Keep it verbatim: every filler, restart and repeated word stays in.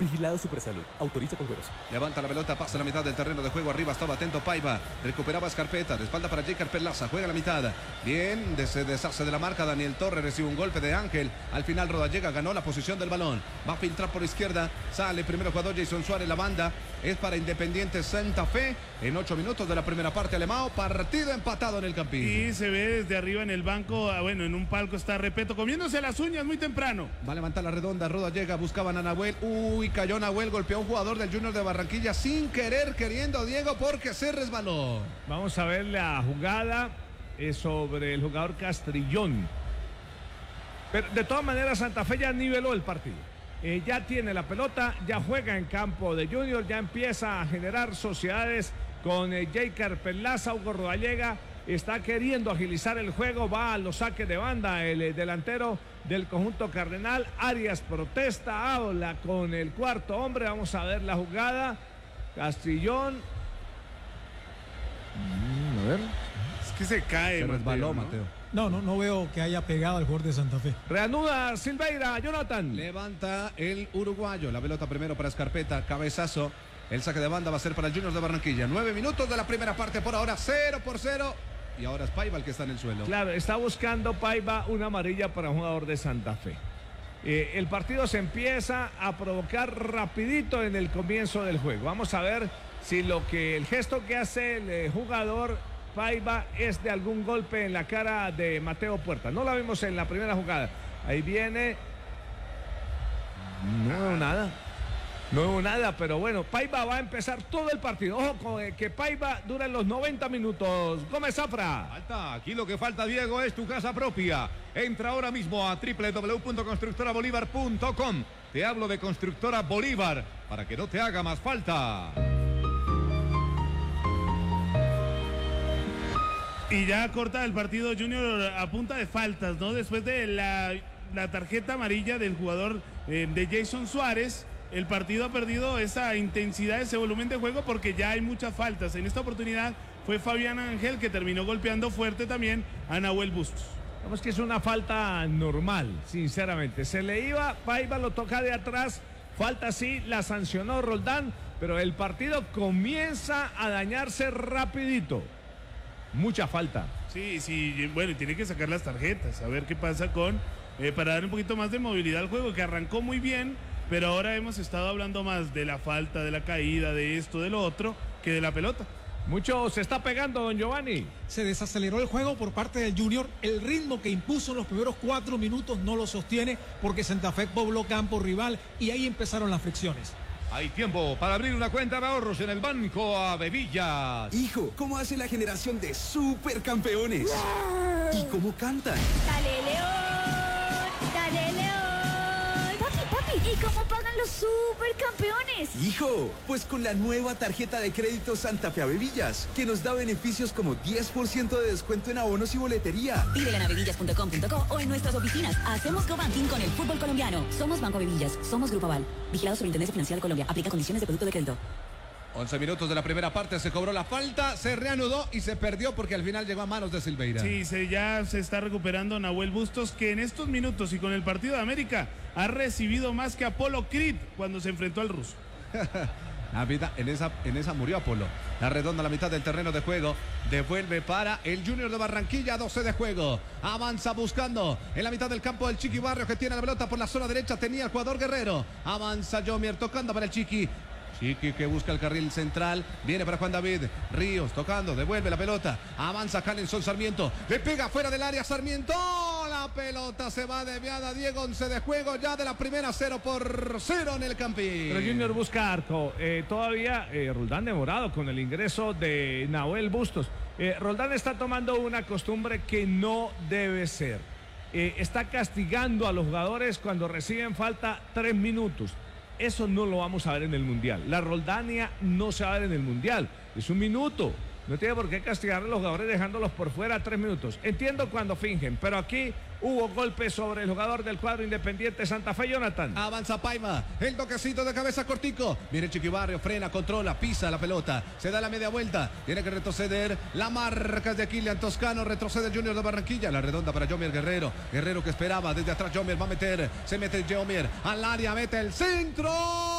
Vigilado Supersalud. Autoriza con juegos. Levanta la pelota, pasa la mitad del terreno de juego. Arriba estaba atento Paiva. Recuperaba Scarpetta. De espalda para Jaker Perlaza. Juega la mitad. Bien, se deshace de la marca. Daniel Torres recibe un golpe de Ángel. Al final Rodallega ganó la posición del balón. Va a filtrar por izquierda. Sale primero jugador Jason Suárez. La banda es para Independiente Santa Fe. En ocho minutos de la primera parte, Alemão. Partido empatado en el Campín. Y se ve desde arriba en el banco. Bueno, en un palco está Repeto comiéndose las uñas muy temprano. Va a levantar la redonda. Rodallega. Buscaban a Nahuel. Uy, cayó Nahuel. Golpeó a un jugador del Junior de Barranquilla sin querer, queriendo Diego, porque se resbaló. Vamos a ver la jugada eh, sobre el jugador Castrillón. Pero de todas maneras, Santa Fe ya niveló el partido. Eh, ya tiene la pelota, ya juega en campo de Junior, ya empieza a generar sociedades con eh, Jaker Perlaza. Hugo Rodallega está queriendo agilizar el juego, va a los saques de banda el eh, delantero del conjunto cardenal. Arias protesta, habla con el cuarto hombre. Vamos a ver la jugada. Castrillón. Mm, a ver. Es que se cae, Se Mateo, resbaló, ¿no? Mateo. No, no, no veo que haya pegado al jugador de Santa Fe. Reanuda Silveira, Jonathan. Levanta el uruguayo. La pelota primero para Scarpetta. Cabezazo. El saque de banda va a ser para el Junior de Barranquilla. Nueve minutos de la primera parte por ahora. Cero por cero. Y ahora es Paiva el que está en el suelo. Claro, está buscando Paiva una amarilla para un jugador de Santa Fe. Eh, el partido se empieza a provocar rapidito en el comienzo del juego. Vamos a ver si lo que el gesto que hace el eh, jugador Paiva es de algún golpe en la cara de Mateo Puerta. No la vimos en la primera jugada. Ahí viene. No veo nada. No hubo nada, pero bueno, Paiva va a empezar todo el partido. Ojo con que Paiva dura los noventa minutos. Gómez Zafra. Falta, aquí lo que falta, Diego, es tu casa propia. Entra ahora mismo a doble u doble u doble u punto constructora bolívar punto com. Te hablo de Constructora Bolívar para que no te haga más falta. Y ya corta el partido Junior a punta de faltas, ¿no? Después de la, la tarjeta amarilla del jugador eh, de Jason Suárez, el partido ha perdido esa intensidad, ese volumen de juego, porque ya hay muchas faltas. En esta oportunidad fue Fabián Ángel que terminó golpeando fuerte también a Nahuel Bustos. Vamos que es una falta normal, sinceramente. Se le iba, Paiva lo toca de atrás, falta sí, la sancionó Roldán, pero el partido comienza a dañarse rapidito. Mucha falta. Sí, sí, bueno, y tiene que sacar las tarjetas, a ver qué pasa con, eh, para dar un poquito más de movilidad al juego, que arrancó muy bien, pero ahora hemos estado hablando más de la falta, de la caída, de esto, de lo otro, que de la pelota. Mucho se está pegando, don Giovanni. Se desaceleró el juego por parte del Junior. El ritmo que impuso en los primeros cuatro minutos no lo sostiene porque Santa Fe pobló campo rival y ahí empezaron las fricciones. Hay tiempo para abrir una cuenta de ahorros en el Banco Avevillas. Hijo, ¿cómo hace la generación de supercampeones? ¡Wow! ¿Y cómo cantan? ¡Dale, León! ¡Dale, León! Papi, papi, ¿y cómo pagan los supercampeones? Hijo, pues con la nueva tarjeta de crédito Santa Fe Avevillas, que nos da beneficios como diez por ciento de descuento en abonos y boletería. Pídela en avevillas punto com punto co o en nuestras oficinas. Hacemos co-banking con el fútbol colombiano. Somos Banco Avevillas, somos Grupo Aval. Vigilado Superintendencia Financiera de Colombia. Aplica condiciones de producto de crédito. once minutos de la primera parte, se cobró la falta, se reanudó y se perdió porque al final llegó a manos de Silveira. Sí, se, ya se está recuperando Nahuel Bustos, que en estos minutos y con el partido de América ha recibido más que Apolo Creed cuando se enfrentó al ruso. La vida, en esa, en esa murió Apolo. La redonda a la mitad del terreno de juego. Devuelve para el Junior de Barranquilla. doce de juego. Avanza buscando en la mitad del campo el Chiqui Barrios, que tiene la pelota por la zona derecha. Tenía el jugador Guerrero. Avanza Jomier tocando para el Chiqui. Chiqui que busca el carril central. Viene para Juan David Ríos tocando. Devuelve la pelota. Avanza Calenson Sarmiento. Le pega fuera del área Sarmiento. La pelota se va desviada. Diego, once de juego ya de la primera. Cero por cero en el Campín. Pero Junior busca arco. Eh, todavía eh, Roldán demorado con el ingreso de Nahuel Bustos. Eh, Roldán está tomando una costumbre que no debe ser. Eh, está castigando a los jugadores cuando reciben falta tres minutos. Eso no lo vamos a ver en el Mundial. La Roldania no se va a ver en el Mundial. Es un minuto. No tiene por qué castigar a los jugadores dejándolos por fuera tres minutos. Entiendo cuando fingen, pero aquí hubo golpes sobre el jugador del cuadro Independiente Santa Fe, Jonathan. Avanza Paiva, el toquecito de cabeza cortico. Viene Chiqui Barrio, frena, controla, pisa la pelota. Se da la media vuelta. Tiene que retroceder. La marca de Kilian Toscano. Retrocede el Junior de Barranquilla. La redonda para Jomier Guerrero. Guerrero que esperaba desde atrás. Jomier va a meter. Se mete Jomier al área, mete el centro.